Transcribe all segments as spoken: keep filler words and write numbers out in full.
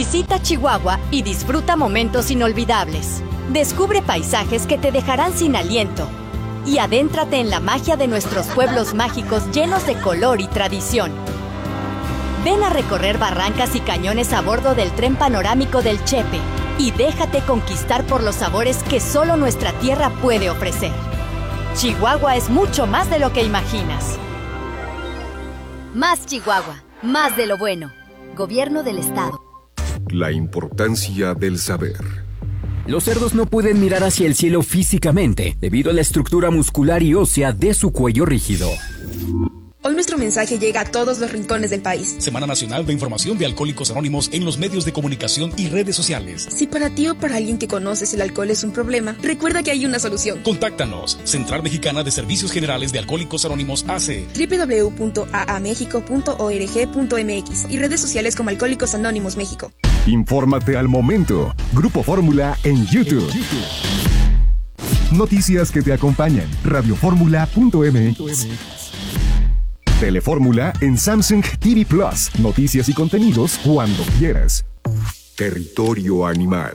Visita Chihuahua y disfruta momentos inolvidables. Descubre paisajes que te dejarán sin aliento. Y adéntrate en la magia de nuestros pueblos mágicos llenos de color y tradición. Ven a recorrer barrancas y cañones a bordo del tren panorámico del Chepe y déjate conquistar por los sabores que solo nuestra tierra puede ofrecer. Chihuahua es mucho más de lo que imaginas. Más Chihuahua, más de lo bueno. Gobierno del Estado. La importancia del saber. Los cerdos no pueden mirar hacia el cielo físicamente debido a la estructura muscular y ósea de su cuello rígido. Hoy nuestro mensaje llega a todos los rincones del país. Semana Nacional de Información de Alcohólicos Anónimos en los medios de comunicación y redes sociales. Si para ti o para alguien que conoces el alcohol es un problema, recuerda que hay una solución. Contáctanos. Central Mexicana de Servicios Generales de Alcohólicos Anónimos A C. doble u doble u doble u punto a a mexico punto org punto m x y redes sociales como Alcohólicos Anónimos México. Infórmate al momento. Grupo Fórmula en YouTube. Noticias que te acompañan. radiofórmula punto m x. Telefórmula en Samsung T V Plus. Noticias y contenidos cuando quieras. Territorio animal.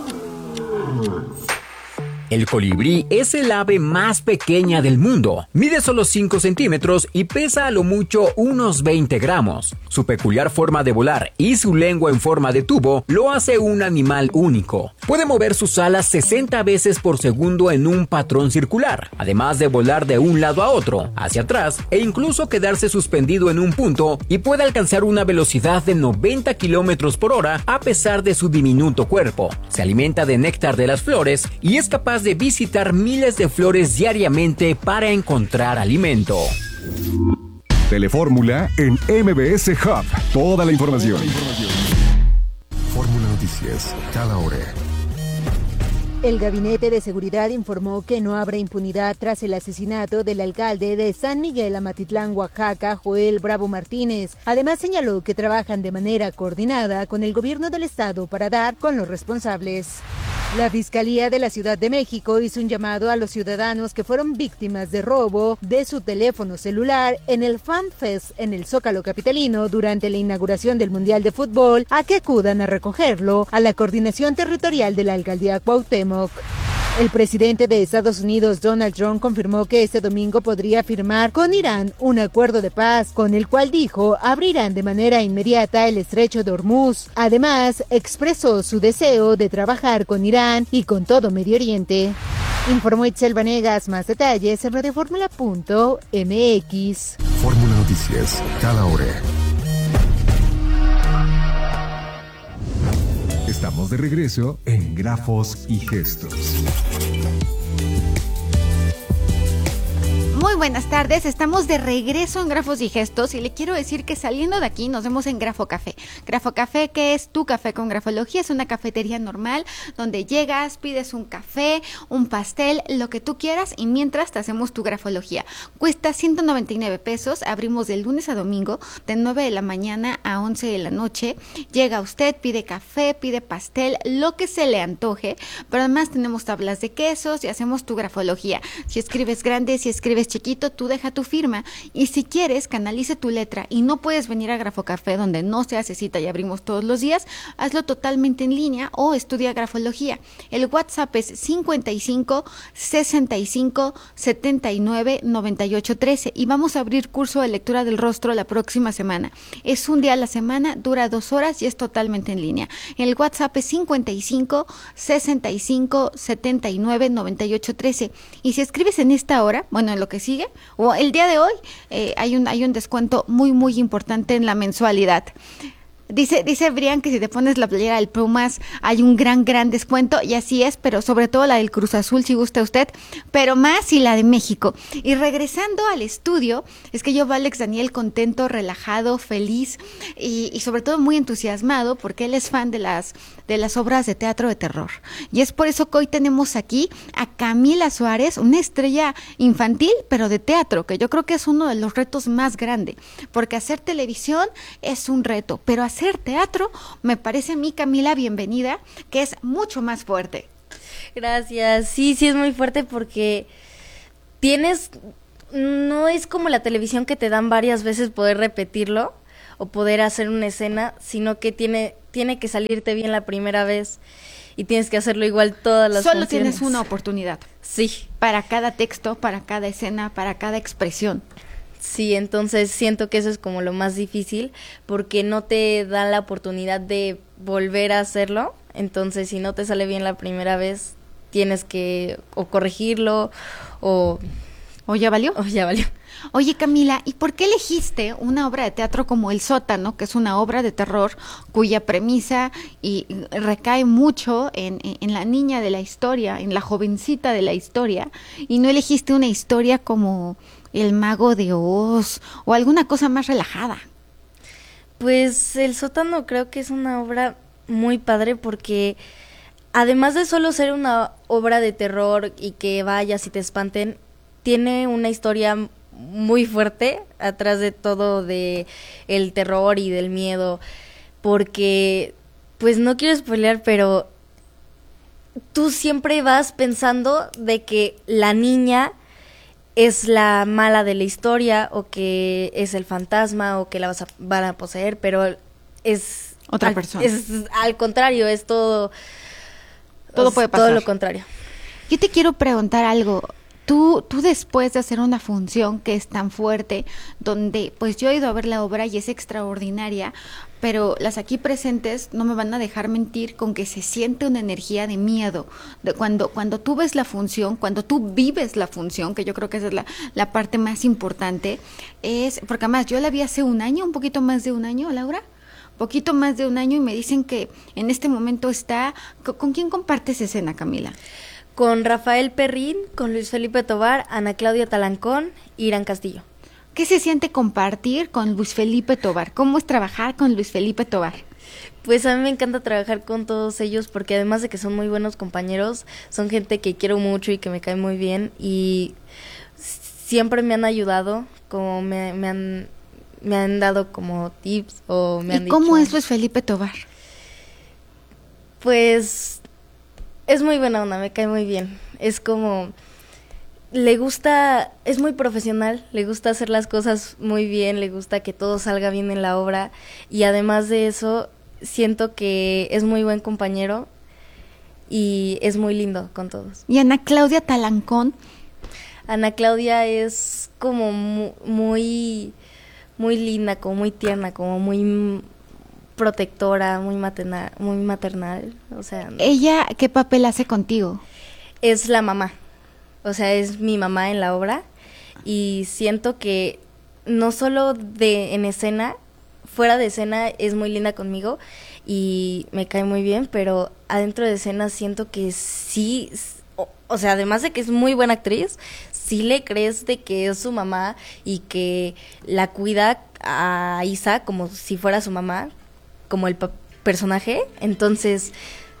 El colibrí es el ave más pequeña del mundo. Mide solo cinco centímetros y pesa a lo mucho unos veinte gramos. Su peculiar forma de volar y su lengua en forma de tubo lo hace un animal único. Puede mover sus alas sesenta veces por segundo en un patrón circular, además de volar de un lado a otro, hacia atrás e incluso quedarse suspendido en un punto, y puede alcanzar una velocidad de noventa kilómetros por hora a pesar de su diminuto cuerpo. Se alimenta de néctar de las flores y es capaz de visitar miles de flores diariamente para encontrar alimento. Telefórmula en M B S Hub. Toda la información. Fórmula Noticias, cada hora. El Gabinete de Seguridad informó que no habrá impunidad tras el asesinato del alcalde de San Miguel Amatitlán, Oaxaca, Joel Bravo Martínez. Además señaló que trabajan de manera coordinada con el gobierno del estado para dar con los responsables. La Fiscalía de la Ciudad de México hizo un llamado a los ciudadanos que fueron víctimas de robo de su teléfono celular en el Fan Fest en el Zócalo capitalino durante la inauguración del Mundial de Fútbol a que acudan a recogerlo a la Coordinación Territorial de la Alcaldía Cuauhtémoc. El presidente de Estados Unidos, Donald Trump, confirmó que este domingo podría firmar con Irán un acuerdo de paz, con el cual dijo abrirán de manera inmediata el estrecho de Hormuz. Además, expresó su deseo de trabajar con Irán y con todo Medio Oriente. Informó Itzel Vanegas. Más detalles en radiofórmula punto m x. Fórmula Noticias, cada hora. Estamos de regreso en Grafos y Gestos. Muy buenas tardes, estamos de regreso en Grafos y Gestos y le quiero decir que saliendo de aquí nos vemos en Grafo Café. Grafo Café, que es tu café con grafología, es una cafetería normal donde llegas, pides un café, un pastel, lo que tú quieras y mientras te hacemos tu grafología. Cuesta ciento noventa y nueve pesos, abrimos de lunes a domingo de nueve de la mañana a once de la noche. Llega usted, pide café, pide pastel, lo que se le antoje, pero además tenemos tablas de quesos y hacemos tu grafología. Si escribes grande, si escribes chiquito, tú deja tu firma y si quieres canalice tu letra y no puedes venir a Grafo Café donde no se hace cita y abrimos todos los días, hazlo totalmente en línea o estudia grafología. El WhatsApp es cincuenta y cinco, sesenta y cinco, setenta y nueve, noventa y ocho, trece y vamos a abrir curso de lectura del rostro la próxima semana. Es un día a la semana, dura dos horas y es totalmente en línea. El WhatsApp es cincuenta y cinco, sesenta y cinco, setenta y nueve, noventa y ocho, trece y si escribes en esta hora, bueno, en lo que sigue, o el día de hoy, eh, hay un hay un descuento muy, muy importante en la mensualidad. Dice, dice Brian que si te pones la playera del Pumas hay un gran, gran descuento, y así es, pero sobre todo la del Cruz Azul, si gusta usted, pero más y la de México. Y regresando al estudio, es que yo veo a Alex Daniel contento, relajado, feliz y, y sobre todo muy entusiasmado porque él es fan de las, de las obras de teatro de terror. Y es por eso que hoy tenemos aquí a Camila Suárez, una estrella infantil, pero de teatro, que yo creo que es uno de los retos más grandes, porque hacer televisión es un reto, pero hacer Hacer teatro, me parece a mí, Camila, bienvenida, que es mucho más fuerte. Gracias, sí, sí es muy fuerte porque tienes, no es como la televisión que te dan varias veces poder repetirlo, o poder hacer una escena, sino que tiene, tiene que salirte bien la primera vez y tienes que hacerlo igual todas las Solo funciones. tienes una oportunidad. Sí. Para cada texto, para cada escena, para cada expresión. Sí, entonces siento que eso es como lo más difícil, porque no te dan la oportunidad de volver a hacerlo. Entonces, si no te sale bien la primera vez, tienes que o corregirlo o... ¿O ya valió? O ya valió. Oye, Camila, ¿y por qué elegiste una obra de teatro como El Sótano, que es una obra de terror cuya premisa y recae mucho en, en, en la niña de la historia, en la jovencita de la historia, y no elegiste una historia como El Mago de Oz o alguna cosa más relajada? Pues El Sótano creo que es una obra muy padre porque además de solo ser una obra de terror y que vayas y te espanten, tiene una historia muy fuerte atrás de todo de el terror y del miedo, porque pues no quiero spoilear, pero tú siempre vas pensando de que la niña es la mala de la historia o que es el fantasma o que la vas a, van a poseer, pero es otra al, persona. Es al contrario, es todo todo puede pasar. Todo lo contrario. Yo te quiero preguntar algo. Tú, tú después de hacer una función que es tan fuerte, donde pues yo he ido a ver la obra y es extraordinaria, pero las aquí presentes no me van a dejar mentir con que se siente una energía de miedo. De cuando, cuando tú ves la función, cuando tú vives la función, que yo creo que esa es la, la parte más importante, es, porque además yo la vi hace un año, un poquito más de un año, Laura, poquito más de un año, y me dicen que en este momento está, ¿con, con quién compartes escena, Camila? Con Rafael Perrín, con Luis Felipe Tovar, Ana Claudia Talancón, Irán Castillo. ¿Qué se siente compartir con Luis Felipe Tovar? ¿Cómo es trabajar con Luis Felipe Tovar? Pues a mí me encanta trabajar con todos ellos porque además de que son muy buenos compañeros, son gente que quiero mucho y que me cae muy bien y siempre me han ayudado, como me, me han me han dado como tips o me han dicho... ¿Y cómo es Luis Felipe Tovar? Pues es muy buena onda, me cae muy bien. Es como... le gusta, es muy profesional, le gusta hacer las cosas muy bien, le gusta que todo salga bien en la obra y además de eso siento que es muy buen compañero y es muy lindo con todos. ¿Y Ana Claudia Talancón? Ana Claudia es como mu- muy, muy linda, como muy tierna, como muy protectora, muy maternal, muy maternal, o sea... ¿Ella qué papel hace contigo? Es la mamá. O sea, es mi mamá en la obra y siento que no solo de en escena, fuera de escena es muy linda conmigo y me cae muy bien, pero adentro de escena siento que sí, o, o sea, además de que es muy buena actriz, sí le crees de que es su mamá y que la cuida a Isa como si fuera su mamá, como el pa- personaje, entonces...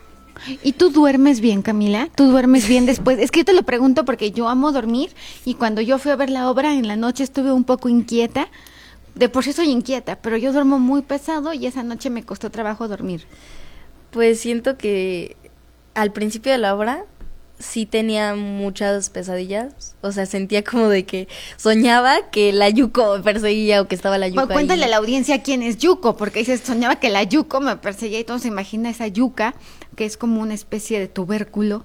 ¿Y tú duermes bien, Camila? ¿Tú duermes bien después? Es que yo te lo pregunto porque yo amo dormir y cuando yo fui a ver la obra en la noche estuve un poco inquieta. De por sí soy inquieta, pero yo duermo muy pesado y esa noche me costó trabajo dormir. Pues siento que al principio de la obra sí tenía muchas pesadillas, o sea, sentía como de que soñaba que la Yuko me perseguía o que estaba la Yuko Bueno, cuéntale ahí. a la audiencia quién es Yuko, porque dices, soñaba que la Yuko me perseguía y todo se imagina esa yuca, que es como una especie de tubérculo.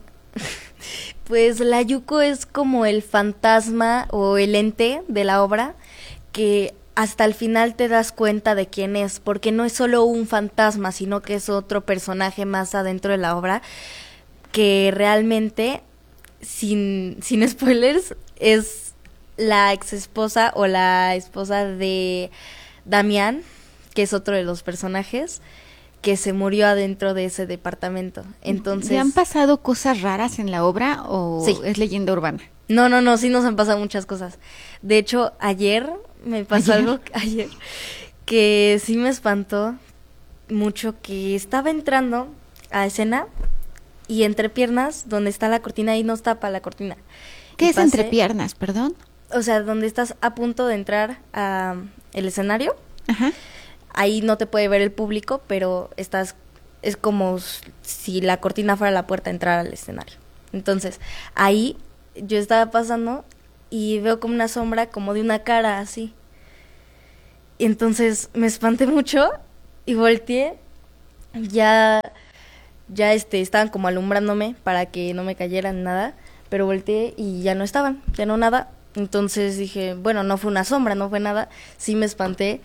Pues la Yuko es como el fantasma o el ente de la obra que hasta el final te das cuenta de quién es, porque no es solo un fantasma, sino que es otro personaje más adentro de la obra, que realmente, sin, sin spoilers, es la ex esposa o la esposa de Damián, que es otro de los personajes, que se murió adentro de ese departamento. Entonces, ¿Le han pasado cosas raras en la obra o sí. es leyenda urbana? No, no, no, sí nos han pasado muchas cosas. De hecho, ayer me pasó ¿Ayer? algo, ayer, que sí me espantó mucho, que estaba entrando a escena y entre piernas, donde está la cortina, ahí nos tapa la cortina. ¿Qué Y es pasé- entre piernas, perdón? O sea, donde estás a punto de entrar a el escenario, Ajá. ahí no te puede ver el público, pero estás, es como si la cortina fuera la puerta a entrar al escenario. Entonces, ahí yo estaba pasando y veo como una sombra como de una cara así. Entonces me espanté mucho y volteé. Ya, ya este, estaban como alumbrándome para que no me cayeran nada, pero volteé y ya no estaban, ya no nada. Entonces dije, bueno, no fue una sombra, no fue nada, sí me espanté.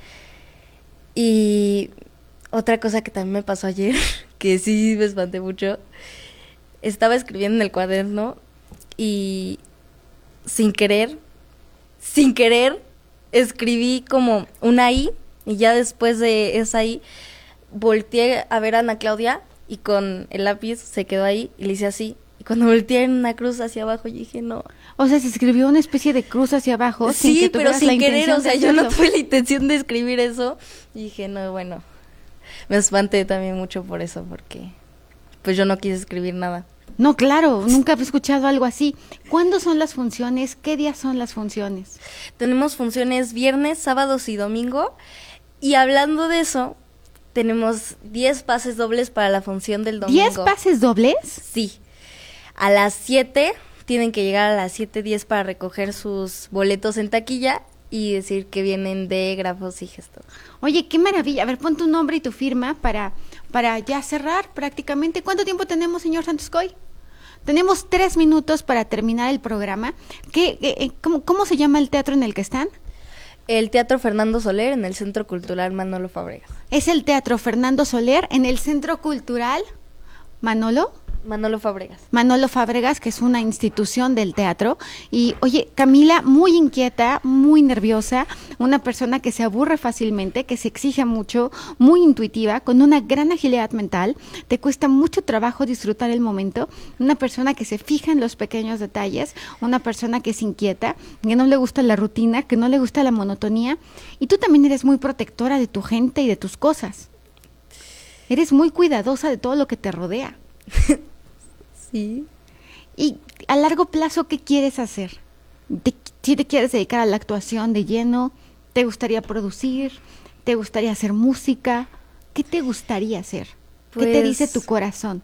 Y otra cosa que también me pasó ayer, que sí me espanté mucho, estaba escribiendo en el cuaderno y sin querer, sin querer, escribí como una I y ya después de esa I volteé a ver a Ana Claudia y con el lápiz se quedó ahí y le hice así. Y cuando volteé en una cruz hacia abajo, yo dije, no. O sea, se escribió una especie de cruz hacia abajo. Sí, sin que pero sin la querer, o sea, yo no hacerlo. tuve la intención de escribir eso. Y dije, no, bueno, me espanté también mucho por eso, porque pues yo no quise escribir nada. No, claro, nunca he escuchado algo así. ¿Cuándo son las funciones? ¿Qué días son las funciones? Tenemos funciones viernes, sábados y domingo. Y hablando de eso, tenemos diez pases dobles para la función del domingo. ¿diez pases dobles? Sí. A las siete, tienen que llegar a las siete diez para recoger sus boletos en taquilla y decir que vienen de Grafos y Gestos. Oye, qué maravilla. A ver, pon tu nombre y tu firma para, para ya cerrar prácticamente. ¿Cuánto tiempo tenemos, señor Santoscoy? Tenemos tres minutos para terminar el programa. ¿Qué, eh, cómo, ¿Cómo se llama el teatro en el que están? El Teatro Fernando Soler en el Centro Cultural Manolo Fábregas. Es el Teatro Fernando Soler en el Centro Cultural Manolo. Manolo Fábregas. Manolo Fábregas, que es una institución del teatro. Y, oye, Camila, muy inquieta, muy nerviosa, una persona que se aburre fácilmente, que se exige mucho, muy intuitiva, con una gran agilidad mental, te cuesta mucho trabajo disfrutar el momento, una persona que se fija en los pequeños detalles, una persona que es inquieta, que no le gusta la rutina, que no le gusta la monotonía, y tú también eres muy protectora de tu gente y de tus cosas. Eres muy cuidadosa de todo lo que te rodea. Sí. Y a largo plazo, ¿qué quieres hacer? ¿Te, si te quieres dedicar a la actuación de lleno? ¿Te gustaría producir? ¿Te gustaría hacer música? ¿Qué te gustaría hacer? Pues, ¿qué te dice tu corazón?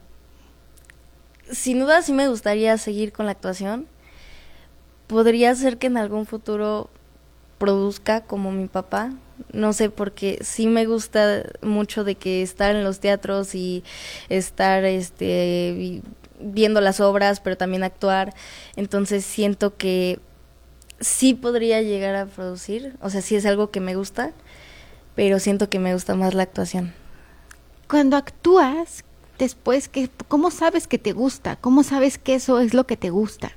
Sin duda sí me gustaría seguir con la actuación. Podría ser que en algún futuro produzca como mi papá. No sé, porque sí me gusta mucho de que estar en los teatros y estar este viendo las obras, pero también actuar. Entonces siento que sí podría llegar a producir, o sea, sí es algo que me gusta, pero siento que me gusta más la actuación. Cuando actúas, después, ¿qué, ¿cómo sabes que te gusta? ¿Cómo sabes que eso es lo que te gusta?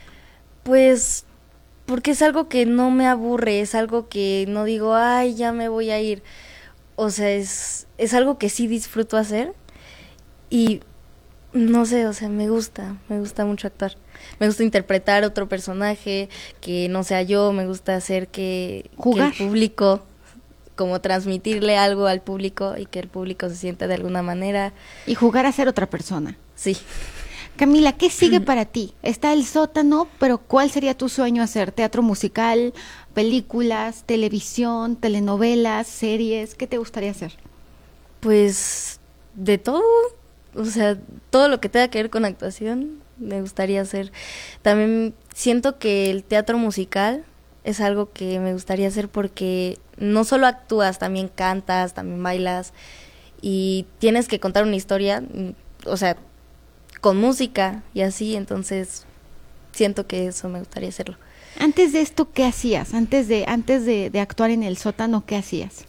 Pues porque es algo que no me aburre, es algo que no digo, ay, ya me voy a ir. O sea, es, es algo que sí disfruto hacer y no sé, o sea, me gusta, me gusta mucho actuar. Me gusta interpretar otro personaje que no sea yo, me gusta hacer que, que el público, como transmitirle algo al público y que el público se sienta de alguna manera. Y jugar a ser otra persona. Sí. Camila, ¿qué sigue para ti? Está el sótano, pero ¿cuál sería tu sueño hacer? ¿Teatro musical, películas, televisión, telenovelas, series? ¿Qué te gustaría hacer? Pues de todo, o sea, todo lo que tenga que ver con actuación me gustaría hacer. También siento que el teatro musical es algo que me gustaría hacer porque no solo actúas, también cantas, también bailas y tienes que contar una historia, o sea, con música y así, entonces siento que eso me gustaría hacerlo. Antes de esto, ¿qué hacías? Antes de antes de, de actuar en el sótano, ¿qué hacías?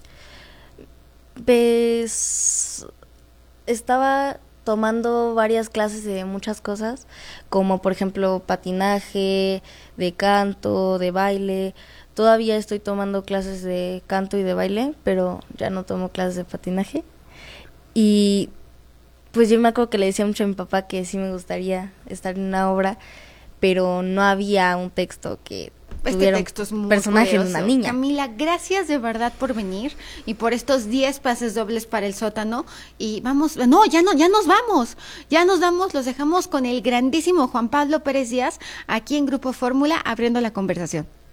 Pues estaba tomando varias clases de muchas cosas, como por ejemplo patinaje, de canto, de baile. Todavía estoy tomando clases de canto y de baile, pero ya no tomo clases de patinaje. Y pues yo me acuerdo que le decía mucho a mi papá que sí me gustaría estar en una obra, pero no había un texto que este tuviera texto es muy personaje poderoso. de una niña. Camila, gracias de verdad por venir y por estos diez pases dobles para el sótano. Y vamos, no, ya no, ya nos vamos, ya nos vamos, los dejamos con el grandísimo Juan Pablo Pérez Díaz aquí en Grupo Fórmula abriendo la conversación.